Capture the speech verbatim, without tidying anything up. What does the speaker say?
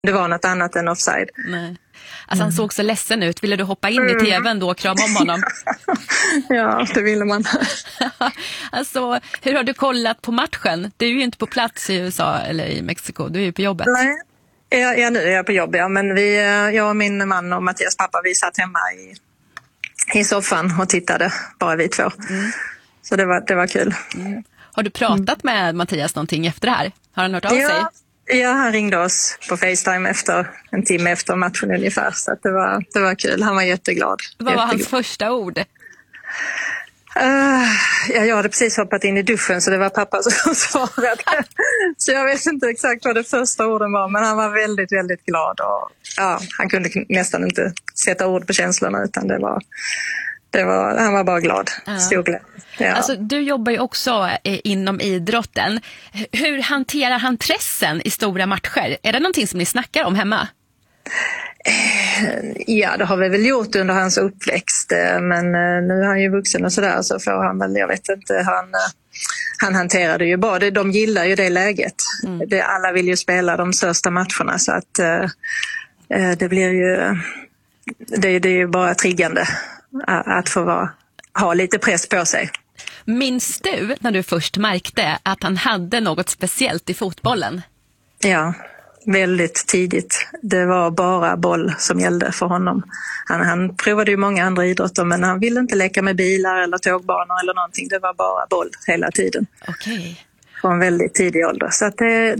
det var något annat än offside. Nej. Alltså han såg så ledsen ut. Ville du hoppa in i tvn då och krama om honom? Ja, det ville man. Alltså, hur har du kollat på matchen? Du är ju inte på plats i U S A eller i Mexiko. Du är ju på jobbet. Nej, ja, ja, nu är jag på jobb. Ja. Men vi, jag och min man och Mattias pappa, vi satt hemma i, i soffan och tittade, bara vi två. Mm. Så det var, det var kul. Mm. Har du pratat med Mattias någonting efter det här? Har han hört av ja. sig? Ja, han ringde oss på FaceTime efter en timme efter matchen ungefär, så att det, var, det var kul. Han var jätteglad. Vad var jätteglad. hans första ord? Uh, ja, jag hade precis hoppat in i duschen så det var pappa som svarade. Så jag vet inte exakt vad det första orden var, men han var väldigt, väldigt glad. Och, ja, han kunde nästan inte sätta ord på känslorna, utan det var... Det var, han var bara glad. Ja. Stor glädje. Ja. Alltså, du jobbar ju också eh, inom idrotten. Hur hanterar han pressen i stora matcher? Är det någonting som ni snackar om hemma? Ja, det har vi väl gjort under hans uppväxt. Men nu är han ju vuxen och sådär, så får han väl, jag vet inte, han, han hanterar det ju bra. De gillar ju det läget. Mm. Det, alla vill ju spela de största matcherna, så att eh, det blir ju, det, det är ju bara triggande att få vara, ha lite press på sig. Minns du när du först märkte att han hade något speciellt i fotbollen? Ja, väldigt tidigt. Det var bara boll som gällde för honom. Han, han provade ju många andra idrotter, men han ville inte leka med bilar eller tågbanor eller någonting. Det var bara boll hela tiden. Okej. Från väldigt tidig ålder. Så att det,